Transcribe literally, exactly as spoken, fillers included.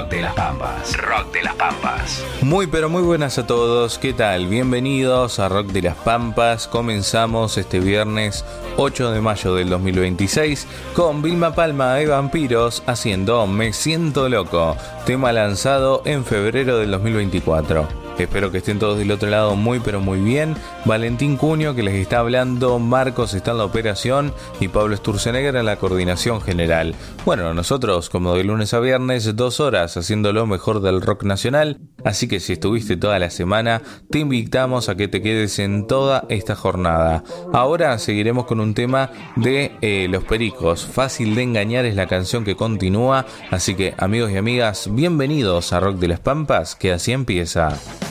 Rock de las Pampas. Rock de las Pampas. Muy pero muy buenas a todos, ¿qué tal? Bienvenidos a Rock de las Pampas. Comenzamos este viernes ocho de mayo del dos mil veintiséis con Vilma Palma de Vampiros haciendo Me Siento Loco, tema lanzado en febrero del dos mil veinticuatro. Espero que estén todos del otro lado muy pero muy bien. Valentín Cuño que les está hablando, Marcos está en la operación y Pablo Sturzenegger en la coordinación general. Bueno, nosotros como de lunes a viernes, dos horas haciendo lo mejor del rock nacional. Así que si estuviste toda la semana, te invitamos a que te quedes en toda esta jornada. Ahora seguiremos con un tema de eh, Los Pericos. Fácil de engañar es la canción que continúa. Así que amigos y amigas, bienvenidos a Rock de las Pampas, que así empieza.